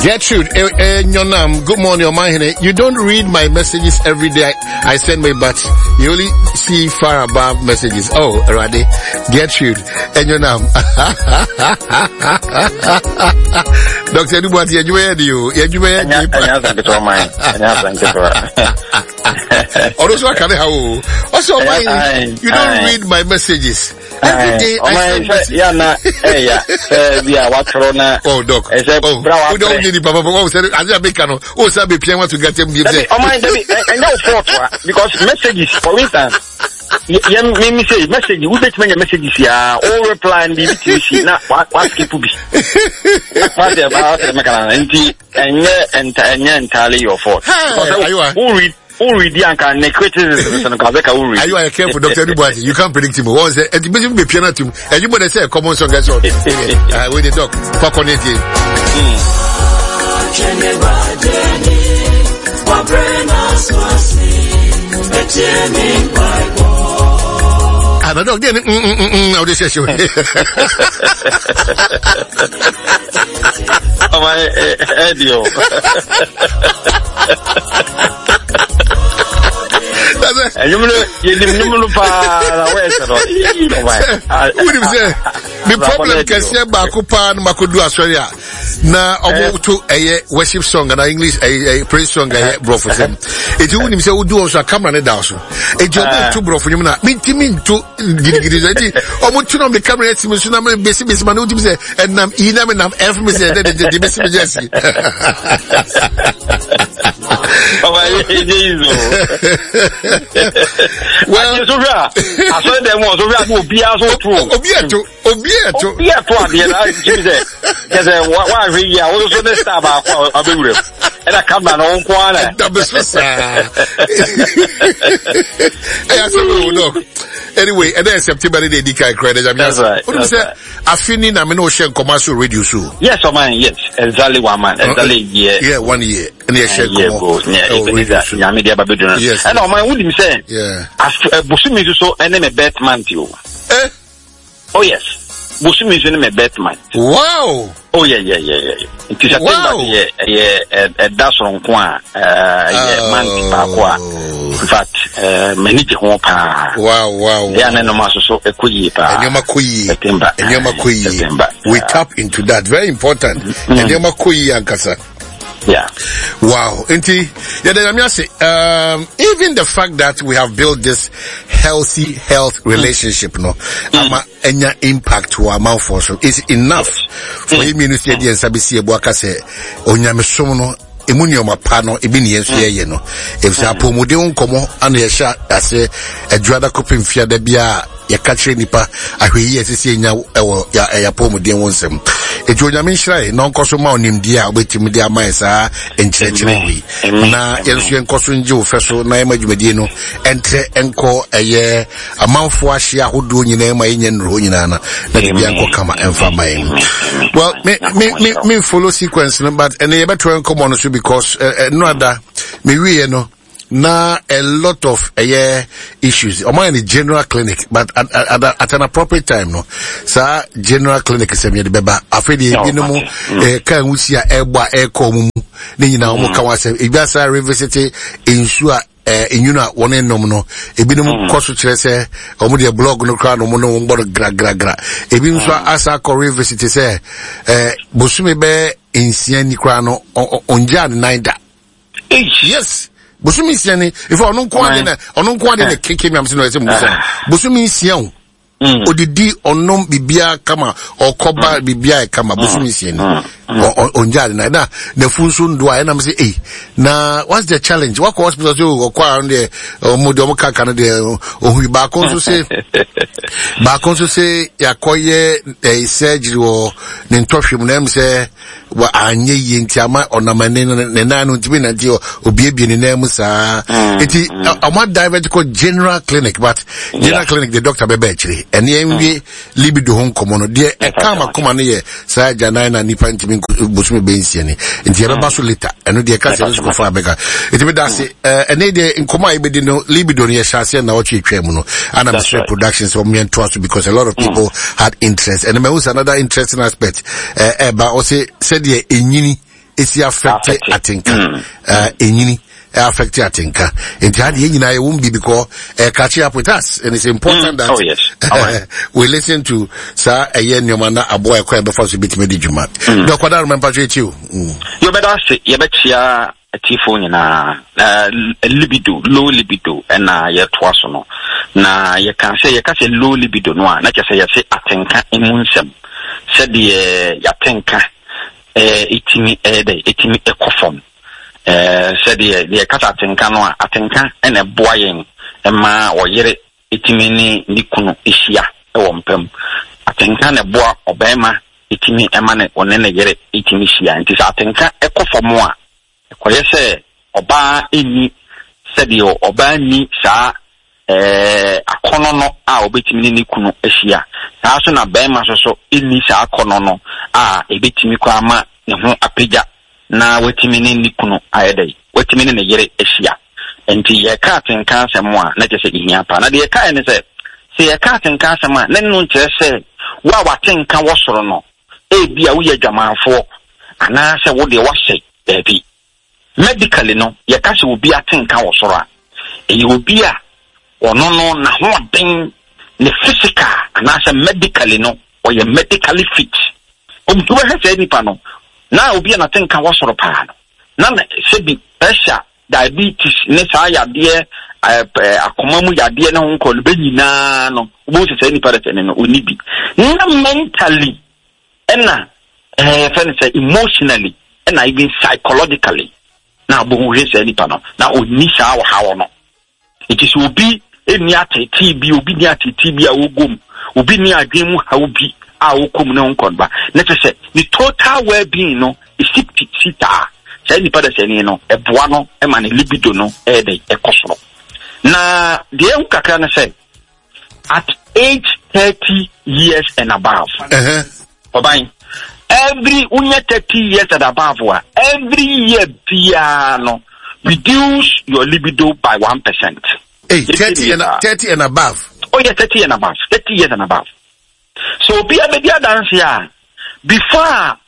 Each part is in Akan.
Gertrude, Nyonam, good morning, Omahine. You don't read my messages every day. I send my, but you only see far above messages. Oh, Rade, Gertrude, Nyonam. Dr. Dubuati, you don't read my messages. Every day I send messages. Oh, Doc. Oh, we don't need it, Papa. Oh, said I make no. Oh, Sabi Piano to get him. Because messages, for instance, me say message. Who bet me messages here? All reply and be see now. What people be? What about the mechanic? And entirely your fault. Who read the anchor and criticism and Kabeka? Are you careful, Dr. Dubuati? You can't predict him. Once and you be piano to and you better say a common song as well. With the dog, fuck on it. I'm a dog, then, I'll just say, oh, my, Edio. And you know, the problem can say Bakupan Makudu Australia. Now, about to a worship song and English a praise song I brought for them. It wouldn't say, do also come on a down. A job to bro for you, not mean to almost to know the camera, it's Musunam, basic Manutim, and Inam and Efmis, and the basic Jesse. Well, I saw them was a Biazo true. Obieto. Because why really I also the star about and I come down on corner. Anyway, and then September they decide credit. That's right. What do you say? I finish na me no share commercial radio show. Yes, man. Yes, exactly 1 month. Exactly year. Yeah, 1 year. And they share commercial. Yeah, media Babylon. Yes. And my would him say. Yeah. As Busumi so and then a bet month you. Oh yes. Busumi so a bet month. Wow. Oh yeah. It is a that's on kwa month pa. In fact, many people wow. Yeah, no matter so a kuyi pa. We tap into that. Very important. Enyama kuyi ankasa. Yeah. Wow. Even the fact that we have built this health relationship, any impact to our mouth also is enough for him to say the Sabisi Ebuaka say, Onyamisono, Emunio Mapano, Ebini Yensu, if Sapomodion Como, and Yasha, I say, a Drada Coping Fia de Bia, Yakatre Nipa, I hear yes, see now, ya Pomodion wants him. A Jonyamisha, non Cosoma, Nimdia, waiting with their Maisa, and Church. Na Yensu and Cosun Joe, Fesso, Naima Medino, enter and call a year, a mouth washia who do you name my Indian Ruinana, that Bianco Kama and Famain. Well, me follow sequence, but and they better come on because no other, me no. Now a lot of issues. I'm in the general clinic, but at an appropriate time, no. Sir, general clinic is the beba. Afraid you know, can we see a air come? Then you know, Kawase, if that's a revisit, ensure. Inyuna one nominal, ebinum koso chese, omudia blog no crowd no mono mbo gra. Ebinum so asa Korea visit say, Busumi be insiani krano onja naida. Yes. Busumi insiani, if onon kwa de keke mi amsino ese musa. Busumi insian. Odidi onom bibia kama okoba bibia kama busumi insiani. Onja naida. The funsun do I am say, na what's the challenge? What hospitals you go around there? Modomo kakana there. Ohui bakonso say yakoye surgery or nintofi munem say wa anye yintiama onamane nenanu ntimi na dio obiebi ne nemu sa. Iti amwa divertical general clinic, but general clinic the doctor bebe actually. And the libido home komono there e kama kuma ne ye sa janai na nipa ntimi busumi bensi ni. Nti ebe baso later. Eno de ka se go fa beka. Iti be da se ene de nkoma ibedi no libido ne shase na ochi twemu no. And I'm sure productions from me and trust because a lot of people had interest. And there was another interesting aspect. But also said the enyini esi affect atenka enyini affect atenka enti ade enyina ye won bi because catch up with us, and it's important that we listen to sir nyoma na aboa ekwa before so bitime di djuma do kwada remember you better say you betia tifo nyina low libido na ye toaso no na ye kan say low libido no na say ye say atenka emunsem said ye yatenka etimi ekofom said ye kasa atenka no atenka ene boayen ema oyere etimi ni kunu ehia ewo mpem atenka ne boa obema etimi ema ne onene yere etimi hia nti sa atenka ekofom a koye se oba eni said yo oba ni sa akono no a obetimi ni kunu ehia na so na bema so eni sa akono no a ebetimi kwa ama ne ho apega na wetimi ni kunu ayedai wetimi ne yere ehia enti ye ka atenka asem a na je se ihia pa na de ye ka ene se ye ka atenka asem a na no nche se wa watenka wo soro no bia wo ye dwamanfo ana se wo de wo hye baby medically no ye ka se obi atenka wo soro a obi a ono no na ho den ne physical ana se medically no or ye medically fit obi wo he se nipa no na obi a na tenka wo soro pa no na se bi pressure diabetes ne sa yade akoma mu yade na ho nkol be nyina no obo se nipa de no oni bi na mentally ena say emotionally and even psychologically na bo hu se nipa no na oni sa wo ha wo no it is obi eni ateti bi obi ni ateti bi a wogom obi ni adwen mu ha obi a wokom na nkonba na say the total well-being no is sita say nipa de se ni no eboa no e ma ne libido no e dey ekosoro na de nkakra na say at age 30 years and above every 30 years and above every year piano reduce your libido by 1%. Hey, 30 and above. Oh yeah, 30 and above. 30 years and above. So be a media dance here before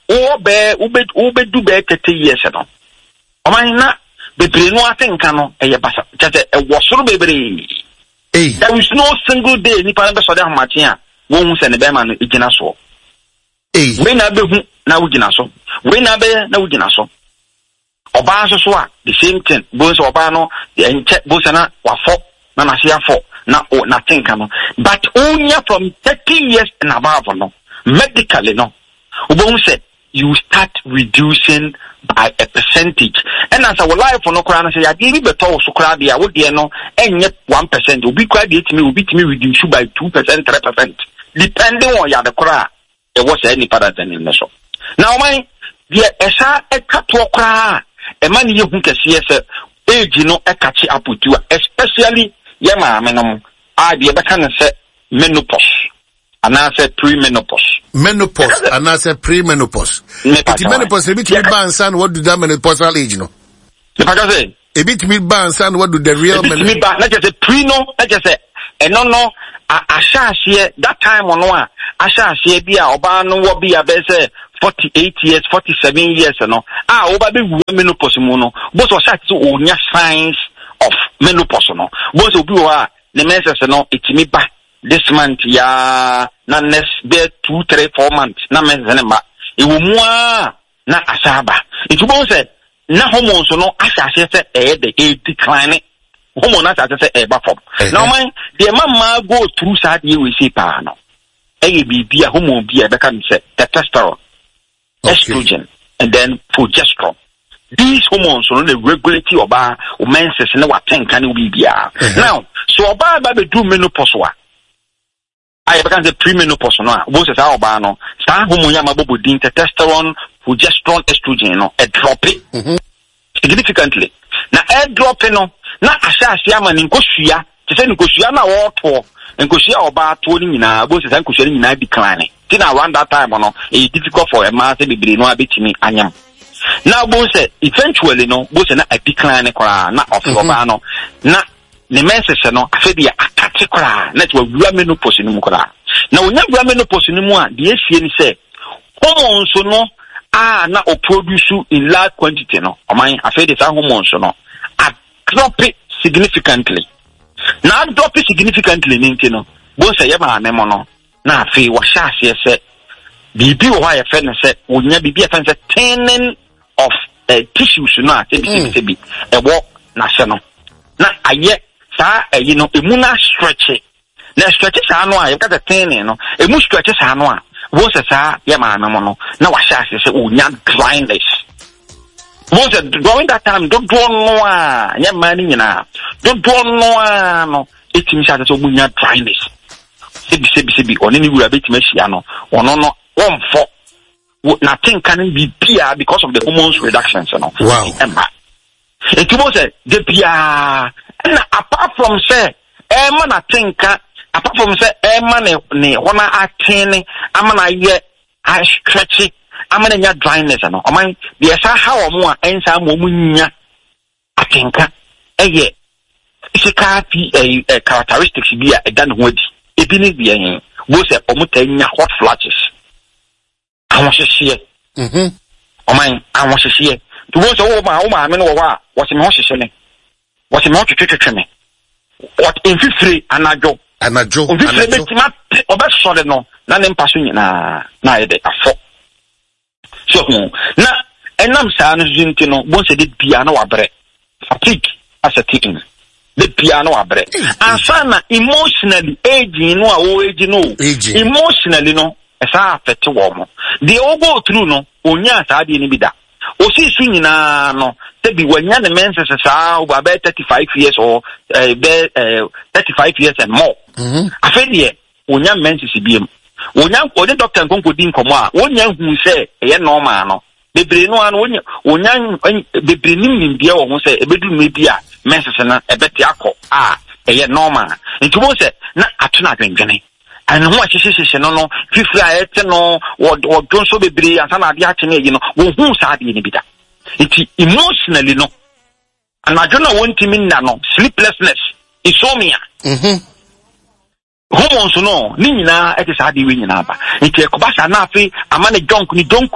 ube do be 30 years no. O man na bebre no atenka no eye basa. Just e wosoro bebre. Hey, there is no single day ni pa be so de hamate a wo hu se ne be ma no igina so. Hey, we na be hu na wugina so. We na be na wugina so. Oba so a the same thing. Bo so oba no enche bo se na wafo na na sia fo na o na tenka no. But only from 30 years and above no. Medically no. Obo say you start reducing by a percentage. And as our life no kra na say ya dey be to so kra dia wo de no enye 1%. Obi kra dey timi reduce by 2%, 3%. Depending on ya the kra e was any pattern in so. Now my the esa e kato kra e man ye hu kese se age no e catch up with you, especially ye ma menom a de be kan se menopause ana se premenopause ana se premenopause. It menopause bit me ban and what do that menopausal age no the paga say a bit me ban and what do the real menopause na just say pre no na just say eno no ashase that time on one ashase bia oba no wo bia be say 48 years 47 years no oba be wu menopause mu no both o start to onya signs of menopause no both obi wa the menses no itimi ba this month ya na next be 2 3 4 months na menses ba e wo mu na asaba it bo say na hormones no ashase say e decline hormone na say e ba form now man the mama go through sad ye we see pa no e be a hormone be e be kan say testosterone, estrogen, and then progesterone. These hormones no they regulate your menses na what think can be now so oba ba be do menopause wa I can say premenopause no bo se sa oba no sa hormone ya mabobo din testosterone, progesterone, estrogen no e drop it significantly na e drop no na asase ama ni nkosua te se nkosua na wo to nkosua oba to ni nyina bo se sa nkosua ni nyina decline tin around that time no e difficult for a man say bibiri no abetimi anyam now bo se eventually no bo se na a decline kora na of oba no na ne menses no afedi akate kora na to wura menopause ni mu kora na onya wura menopause ni mu a de esie ni se hormones no na o produce in large quantity no oman afei de sa hormones no a drop it significantly. Now drop it significantly ninti no bo say ye ma memo no na afei wa sha ase se bibi wo ha ye fe ne se wonya bibi e fe se thinning of tissues no a se bi ewo na se no na aye sa you know emu na stretch na stretch sa no a ye ka thinning no emu stretch sa no a wo se sa ye ma memo no na wa sha ase se wonya dryness. Most during that time, don't draw no yeah money na. Don't draw no it means that so munya dryness. Sebi on any will bit mesiano or no one for nothing can be pia because of the hormones reductions you know. Wow. It was the pia and apart from say man I think apart from say man ne wana atene amana ye I stretch it I'm gonna dryness no o man the sa how mo a ensa mo munya atenka eye sika fi characteristics bi a edan ho adi ebi ne bi en wo se o mutanya hot flashes awon hye o man awon hye to wo se wo ma me no wo a wo se me ho hye ne wo se me ho twetwetwe me what in fifre anajo fifre betima obesore no na ne mpaso nyina na ede afọ. So na enam sa no zinti no bon se de bia na wabre fatigue as a thing the piano abre ansana emotionally aging no a age no emotionally no esa affect wo mo the go through no onya sa de ni bida o si su nyina no te bi wanya ne menses sa about 35 years or 35 years and more afedie onya menses biem onya ko de doctor nkonko di nkomo a onya hu se eye normal no bebre no an onya bebre nim bia wo ho se ebedu mebi a menses na ebeti akọ a eye normal ntumo se na atuna adwendwene and ho ahyehyehyehye no fifiri a ete no wo donso bebre ansa na ade akye ne no wo hu sa ade ne bida iti emotionally no anadwona wontimi nna no sleeplessness insomnia hormones no ni nyina ete sa ade we nyina ba iti ekobasa na afi amane jonku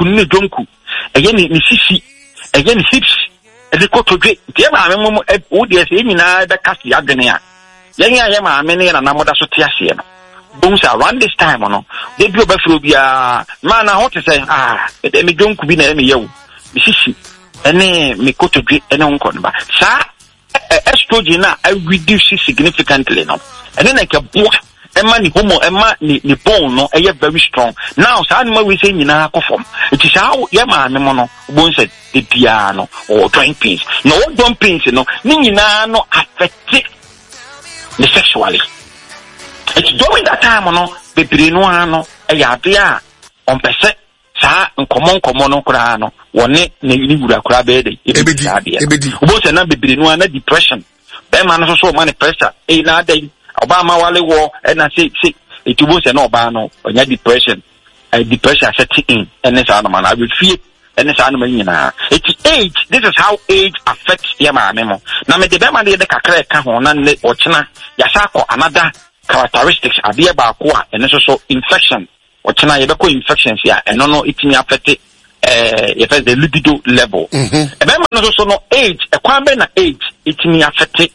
eye ni sisi eye ni hips ede kotodwe tie ba amemo wo de ese nyina be kasi adwene a ye ma amene na namoda so te ase no bones around this time no they bi obafro bia man na hot say ede me jonku bi na me yewu sisi ene me kotodwe ene onko ba sa estrogen na reduce significantly no ene na ke boa ema ni homo ema ni bone no eye very strong now sa anima we say nyina akofom it is how ye ma me mo no bone said the piano or joint pains no joint pains no ni nyina no affect the sexually it's during that time no bebre no ano eye abia on pese sa nkomo no kura no woni na ni wura kura be dey ebedi obo se na bebre no na depression be ma no so man pressure na dey Obama wale wo na say etubo se na oba no onya depression setting in and sa no man I will feel and sa no man nyina age this is how age affects ya ma memo na me de be ma de kakra ka ho na ne ochina ya sa ko another characteristics abia ba ko a ene so infection ochina ye be ko infections ya eno no itimi affect if the libido level e be ma so no age e kwan be na age itimi affect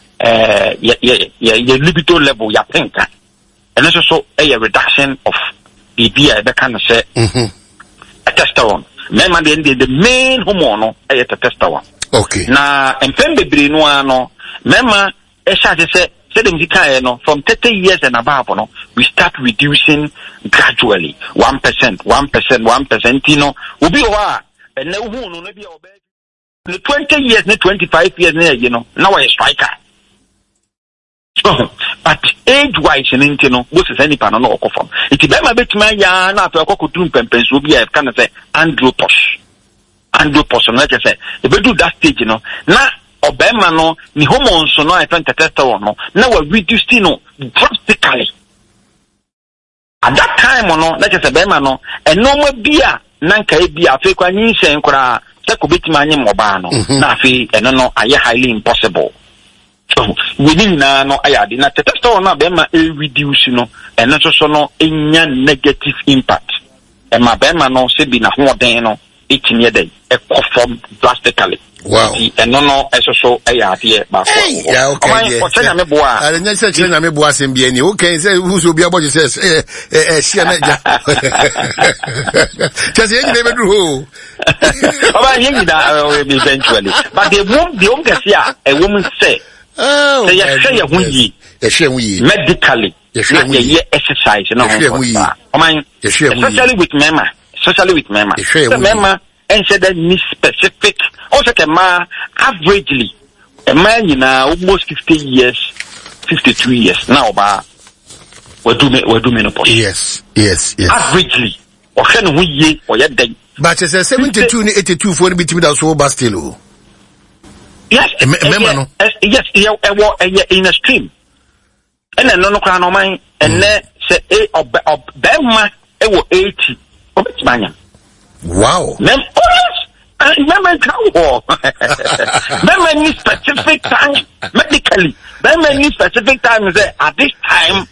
your libido level ya penka and also a reduction of the BI can say testosterone the main hormone is testosterone okay na empembe brino no mema esha say no from 30 years and above no we start reducing gradually 1% you know obi wa and hu no na bia obe 20 years 25 years you know now I striker. But age-wise, you know, what is any pan no from? It is better between ya na to akokudum pempens will be kind of say andropause, like I say. If we do that stage, you know, na obema no ni hormones no I find testosterone no. Now we reduce no drastically. At that time, no, like I say, bema no, and no more beer, nanka beer, fake one yin say nkura, take obetima nye moba no, na fi, and no, aye highly impossible. So within no ayadi na testosterone na be ma reduce no and also no enya negative impact my bema no se bi na hoden no etimi dey e conform drastically. Wow. And no so here ba yeah, okay. O chenya me boa. I didn't say chenya me boa sem bi ani. Okay, say who's obi about says share na ja. Just you never do. Oba yin da eventually. But the womb get here a woman say say you say you hunyi. You share we medically. You share we exercise no. Especially with mema. The mema and said that me specific also a man averagely a man almost 50 years 52 years now we do menopause. Yes averagely or can we or yet day but it's a 72 82 for between that so bastilo. Yes yes in a stream and then no crown on mine and then say a bema 80 wow. Remember any specific time medically. Remember any specific time at this time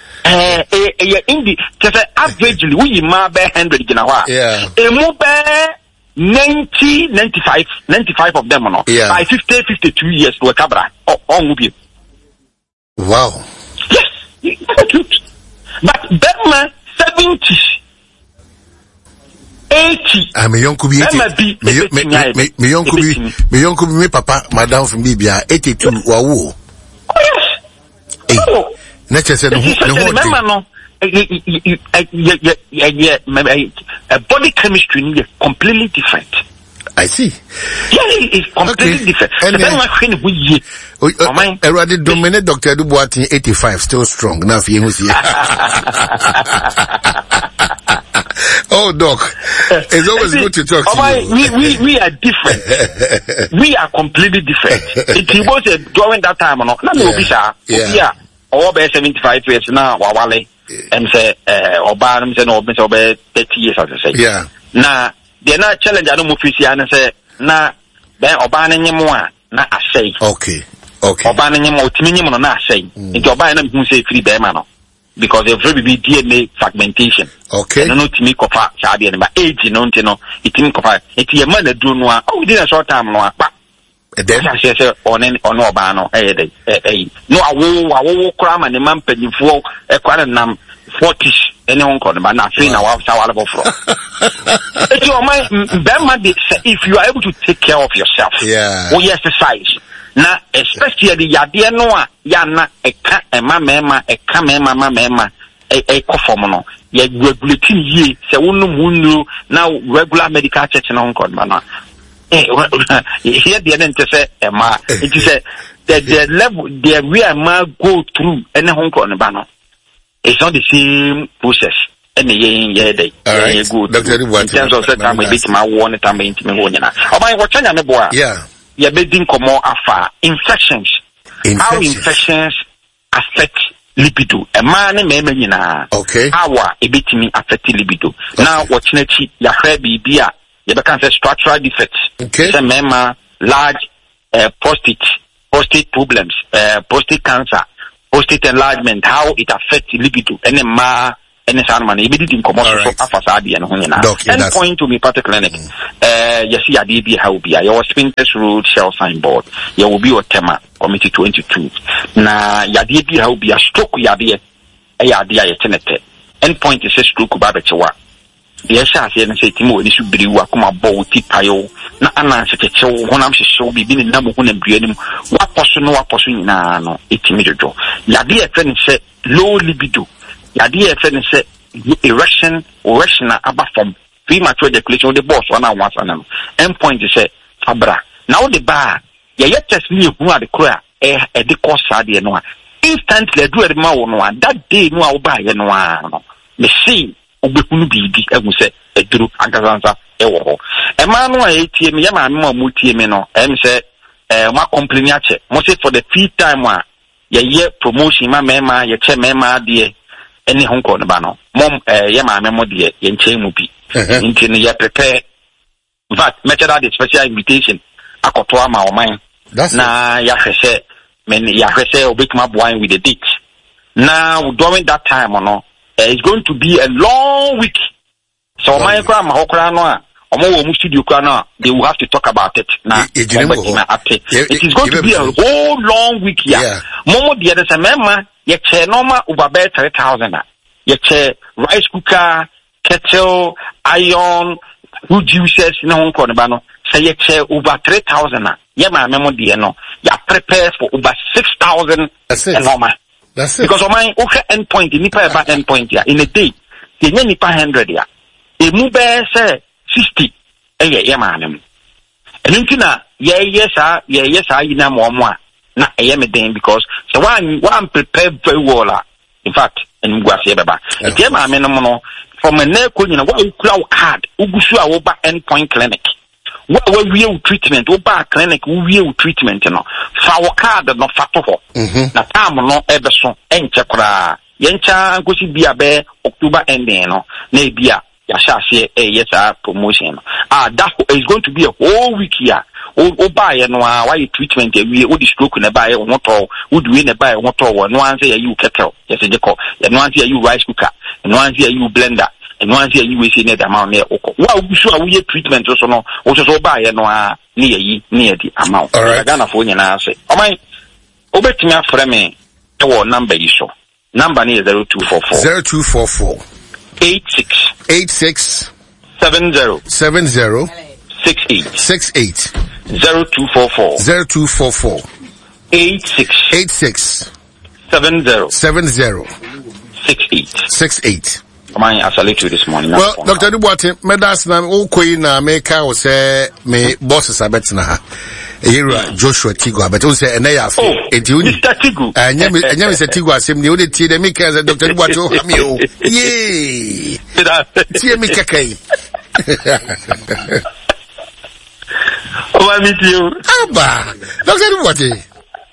just averagely we ma be 100 ginawa. Yeah. Emu be 95 of them no. Yeah. By 52 years to a cabra on be. Wow. Yes, that's the truth. But Berma 70 80. I'm a young could be 80. Me young could be me papa, madam from Libya, 82. Wow. Oh, yes. Oh. Nature said, remember, no. Body chemistry is completely different. I see. Yeah, it's completely different. And then I rather dominate Dr. Dubois 85, still strong. Now, for you, oh, Doc, it's always good to talk to you. We are different. We are completely different. It was during that time, no, yeah. All by 75 years now, Wawale, and say, Obama, and 30 years, as I say. Yeah. Now, they're not challenge. I don't move and say, nah, then Obama and Yamua, not I say. Okay. Obama and Yamua, Timinium, not I say. Into Obama, who say free Bemano. Because there will be DNA fragmentation. Okay. No to me cofa sabi and my age no it me cofa it ye man do no within a short time no then I say on oba no no awo kra ma ne man panyifo e kwa nam 40 any one call but na free na wa sawale fro it your mind if you are able to take care of yourself we exercise na especially yade no a ya na eka mema form no ye regulating ye se wonu now regular medical check na on na here the end to say it is the level the we are ma go through any hon ko ba no it's not the same process any ye dey good in terms of that we bit ma one time intime ho nyina oban wo chanya me boa ye bedin komo afa infections how infections affect libido a man mema nyina how e betimi affect libido now watching ya hwe bibia ye be can say structural defects say mema large prostate problems prostate cancer prostate enlargement how it affects libido and ma any man e be din commercial so afasa de no nyina and point to me part clinic yes ya dey be how be your sphincter road shell signboard you will be tema committee 22 na ya dey be how be a stroke ya dey ya tenete end point is stroke ba be chewa the sha say na say timo ni subiri wa kuma bo ti payo na ana se chechew honam hyehyw bibi ni na mo ho na duanim wa poso nyina no etimi dodo ya dey friend say low libido yade e fe ne se erection aba from premature ejaculation the boss one and once and end point is say fabra now the bar ye test me hu ade kura e de course ade no instantly do e ma wo no that day no a wo ba ye no no me see obehunu bibi egu se eduru agazanza e wo ho e ma no a etie me ye ma me mo tie me no em se ma complain ache mo say for the fifth time a ye promotion ma mema ye che mema de any hon ko ba no mom ye ma me mo de ye nche mu bi nti ne ye prepare in fact make that the special invitation akoto ama o man na ya hwese men ya hwese obekuma boy with the date now during that time no it's going to be a long week So my grandma Hokrano, or studio Krana, they will have to talk about it now. It is going to be a whole long week here. Momo the other Samema, yet normal over 3,000. Yet rice cooker, kettle, iron, good juices, no Konabano. Say yet over 3,000. Yeah, my memo dear no. You prepare for over 6,000 and normal. That's it. Because of my okay endpoint, in Nipa about endpoint here in a day, the Nipa 100 here. A move say 60. Yeah, man. And you know, yes, you know more. Na a day because so one prepared very well. In fact, and we say baba. Yeah, man, from a neck, you know, what crowd card, Ugusua over endpoint clinic. What real treatment, over clinic, real treatment, you know. For card, not fat. Na time no ever so, and chakra. Yencha, go see be a bear, October ending, no, maybe yes, promotion. That is going to be a whole week here. Buy and why treatment we would stroke in a buy or not all, would win a buy or not all, and one say you kettle, yes, a call, and one say you rice cooker, and one say you blender, and one say you will see net amount near Oko. Well, we sure we treatment also no, also buy and near the amount. All right, Ghana for you now say, oh my, over to me for me, our number is so. Number is 0244. 86 70 68 0244 86 70 68. I salute you this morning. Well, Dr. Dubois, Medas na ukoi na meka o say me bosses abetina Era Joshua Tigo, but also say ena ya fe. Mr. Tigo. Anya me say Tigo asem ni o de tie de me ka say Dr. Dubois o ha me o. Yee. Tie me kakai. Over with you. Aba. Dr. Dubois.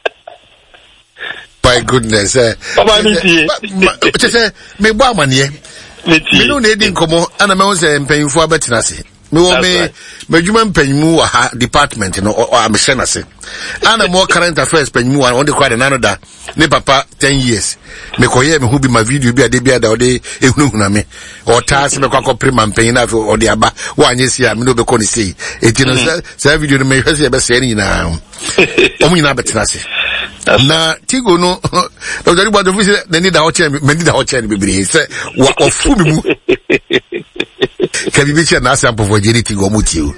My goodness. Over with you. Say me bo amane. Me no na edi nkomo ana me say mpanyimfo abetina se. Me wo me djuma mpanyimu wa ha department no am shena se. Ana mo current affairs panyimu wa on de kwa de nanoda ne papa 10 years. Me koye me hu bi ma video bi ade bi ada ode ehunahuna me. O ta se me kwa prima mpanyin afi ode aba wa anyesi a me no be ko ni sei. Eti no say video no me hwese e be se ni na. Omu nyina betina se. Na Tigo no Dr. Dubois do fisi na ni da ho che me ni da ho che ni bebre se wa ofu mi mu kabibi che na sample for jeri Tigo mutiu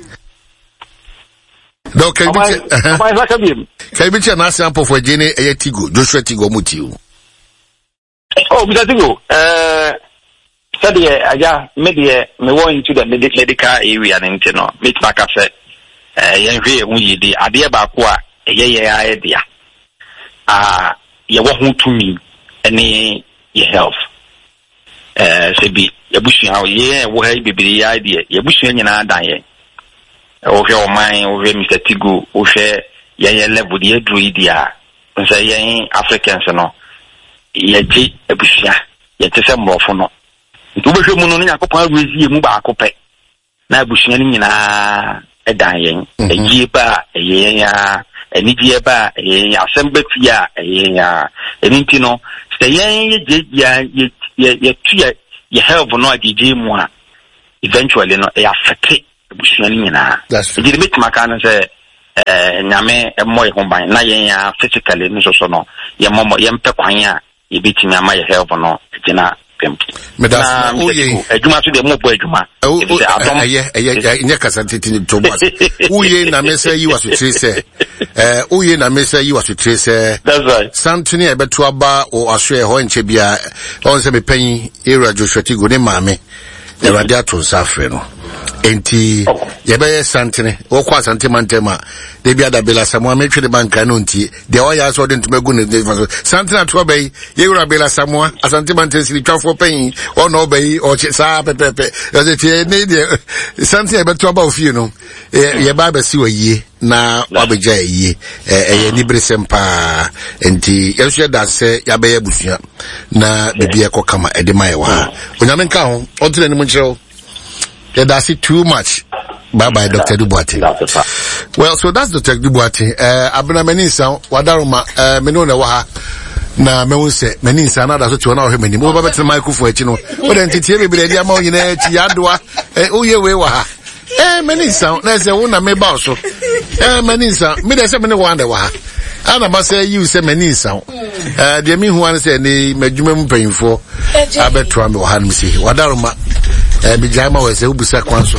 do kabibi che na sample for jeni eye Tigo Joshua Tigo mutiu oh Mr. Tigo said aja me wo into the medical area nti no meet back say yen hwe hu yidi ade ba ko a eye dia ya wa hu to me any your health say be ya busu ha ye wo ha bibiri ya idea ya busu nyina dan ye o hwe o man o hwe Mr. Tigo o hwe ye level de dru idea say ye Africans no ye ji busu ye tese mrofo no nti wo hwe mu no yakopon awezi mu ba akopɛ na busu nyina edan ye eji ba ye ya enidie ba asembetria eninti no say ye help no adije mu a eventually no e affect ebusuani nyina e bit makana say nyame emoy homban na yen ya physically no so no ye momo ye mpe kwan a ye bitimi ama ye help no gina Medas oye adwuma so de mo bo adwuma nya kasantiti to boss oye na mesa yi wasotire se oye na mesa yi wasotire se that's right santuni e beto aba o ahwe ho nche bia on se mepanyi Era Joshua Tigo ne maame e radiator safre no enti ye be santene wo kwa santemantema de bia da bela Samoa metwe de banka no nti de o ya so de ntumagu ne santena to be Era bela Samoa asantemantene siri twafo panyi o no be o sa pepepe yo de tie ne de santene be to aba ofie no ye ba ba si waye na wabeja ye ni bresempa enti yeso da se ya be abusua na bibia kokama ede mai wa onyame nka ho o tene ni mo nchiro that's it too much. Bye Dr. Dubois. Well, so that's Dr. Dubois. Abuna menisa wadaruma menona waha na me won say mani nsa na da so ti wona o hwe mani mo ba betre microphone achi no o de ntitie bebre dia ma onye na achi adoa o ye we wa ha mani nsa na say wona me ba so mani nsa me de say me ne wanda wa ha ana ba say you say mani nsa de mi hu an say ne madwuma mu panyimfo abetra me wa ha no si wadaroma bijama we say ubusa kwanso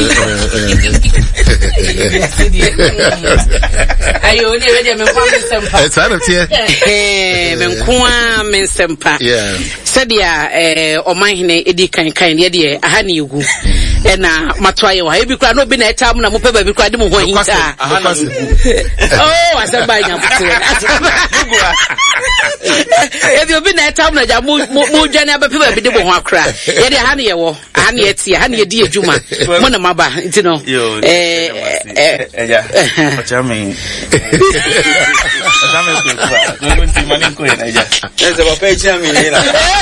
ayo ni we de me kwa sempa it's out of here me kwa me sempa sadia omanhene edi kan ye de aha na egu na mato aye wa ebi kura no bi na etam na mo pe ba bi kura de mo ho hinta oh asaba nya putu ebi obi na etam na ja mo dwane abepe ba bi de mo ho akra ye de aha na ye wo aha na ye tie aha na ye di ejuma mo na maba nti no eja ochami ochami ko ko nti mani ko ina eja eze ba pe chami ina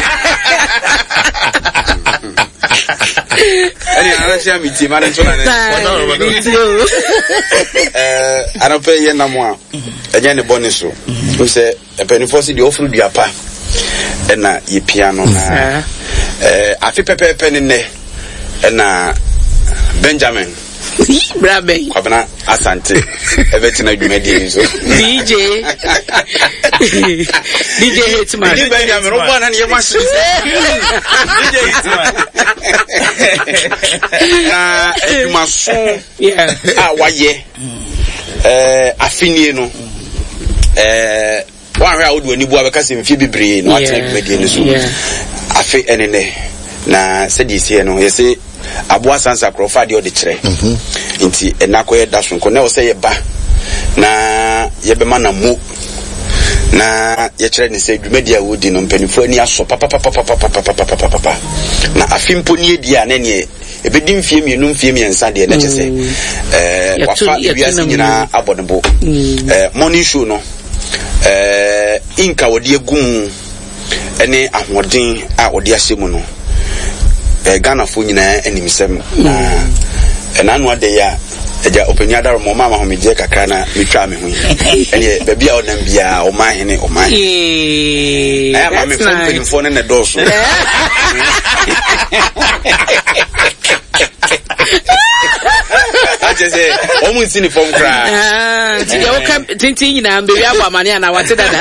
ani arasha miti mara nchola ne anope ye namwa enye ne boniso so se penifo si de ofru duapa na ye piano na afi pepepe ne na Benjamin Brabe kwabena asante ebetina dwumadi so DJ Hitman DJ Benjamin robo na ye mashi DJ Hitman edumaso waye afinie no wanhwe awodu ani bua beka se mfie bibre no atena dwumadi no so afi enene na sedisi no yese aboa sansa krofa de odekere nti enakoye daso nko na wo se ye ba na ye be mana mu na ye kire ni se dwumadi awodi no mpanifo ani aso papa na afimpo ni edi a na ne ebedi mfie mienu mfie miensa de na kyese wafa wiase nyina abodebo morning show no inka wodi egum ene ahoden a wodi ahyemu no Ghana fo nyina animsem na anu ade ya eja openya daro mo mama ho meje kakra na metwa me ho ene baabi a odam bia o mahene aya ma me fo penifo ne doso ajese o mu nsini fom kra ti ya woka tintin nyina mbe abo amane na wate dada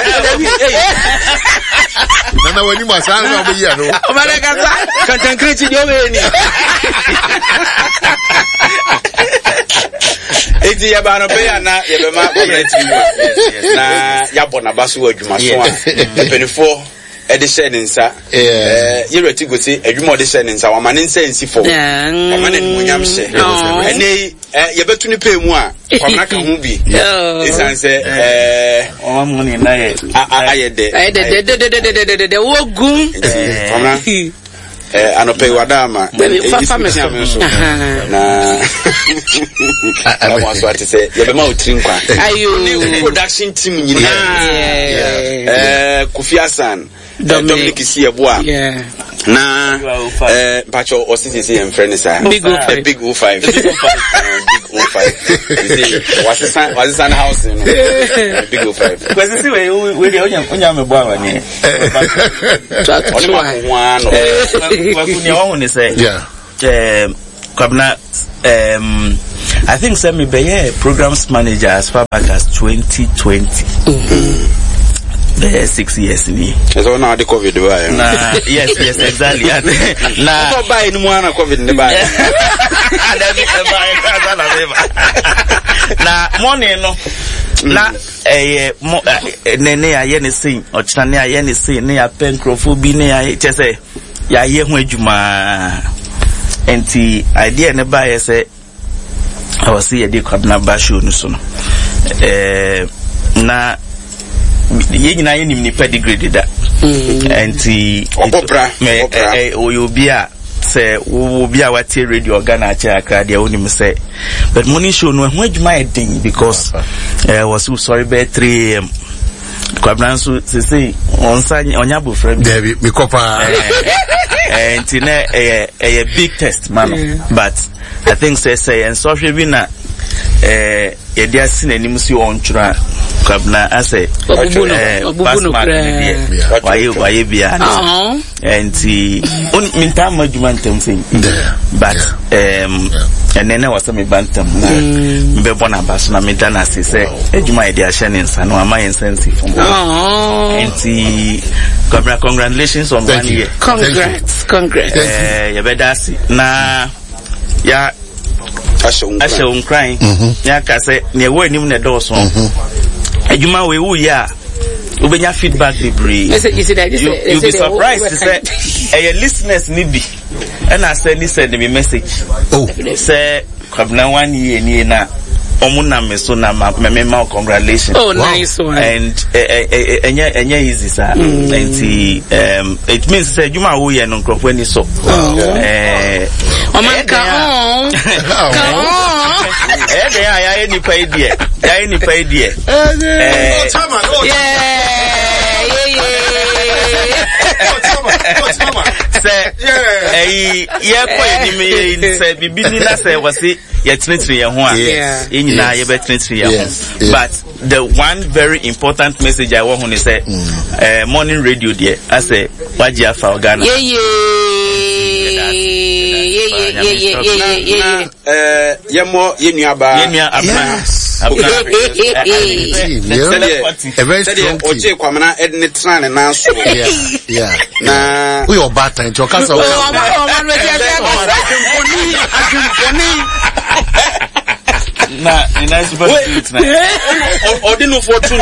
nana wani masanga na obi ya no o male kasa kantankri ti jowe ni eti ya ba no pe ya na ye be ma community na ya bona baso adwuma so a penifo edition nsa ye reti go say adwuma edition nsa wa mane nsa nsi fo wa mane munyam hye ene ye betu ni pe mu a kwamna ka hu bi isanse o ma ni na ye de wogun kwamna anope wadama na awanso ati se ye be ma otri nkwa ayo production team nyina Kofi Hassan Dominic Isieboa na pacho osisi en friend sa Big O5 Big O5 was san house no Big O5 kwesi we dey onya me boa wani oni ma kwa no kwa kunya won ni say kwabna I think say me be programs manager as far back as 2020 6 years ni so now the covid why na yes exactly na so buy ni mwana covid ni buy na money no na nene aye ne sin ochina ne aye ne sin ne ya pencrophobia ne ya chese ya ye ho adwuma enti idea ne buy say I was see the kwabna basho no so no na ye nyina ye nim ni pedigree da enti opopra oyobi a se obi a wate radio Ghana acha akra dia onim se but morning show no ho adwuma e den because was so sorry be 3 am kwabna so se onsa onya bo frame David me kopa enti na a big test man but I think say and sorry bi na ye dia sinanim si on twura Kabna ase obubuno waye bia enti on mintama jumantem thing but enene wasa me bantam na mbe bona baso na me dana se ejuma ide ahye ne nsa no ama yensensi from enti Kabna, congratulations on 1 year. Congrats. Ya bedasi na ya ashe crying ya kase ne we nim na dawson ejuma we wu ya ubenya feedback library you be surprised to say listeners need be and I send me message say Kabna 1 year ni na omuna me so na me congratulations. Oh, wow. Nice one. And enya easy sir. And it means say juma wo ye no nkrofo ni so. Omanka ya ni pa idea. Ya ni pa idea. Say say bibini na say wasi ye trinitri ye ho a nyina ye be trinitri ye ho. But the one very important message I want to say morning radio there I say waji afa Ghana yemo yenuaba a very strong oje kwamana edne trane na so na we oba time to kasa na nice but odinu for two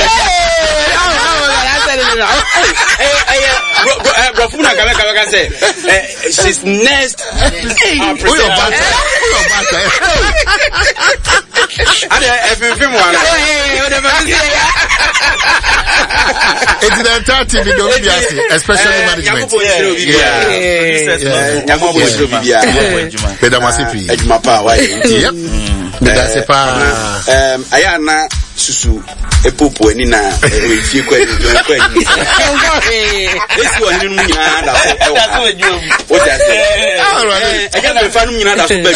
Brofuna kama say she's next it's the entire TV don't be especially management ayana susu epopo eni na efie kwa esi woni mu nyina da so o ja se aka na fa nu nyina da so ba